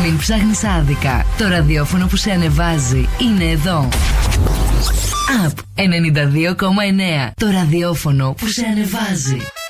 Μην ψάχνεις άδικα. Το ραδιόφωνο που σε ανεβάζει είναι εδώ. Up 92,9. Το ραδιόφωνο που σε ανεβάζει.